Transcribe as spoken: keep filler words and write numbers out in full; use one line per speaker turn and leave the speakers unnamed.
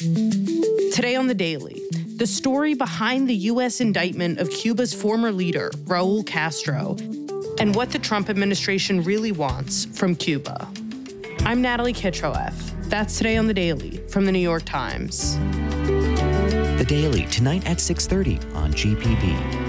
Today on The Daily, the story behind the U S indictment of Cuba's former leader, Raul Castro, and what the Trump administration really wants from Cuba. I'm Natalie Kitroeff. That's Today on The Daily from The New York Times.
The Daily, tonight at six thirty on G P B.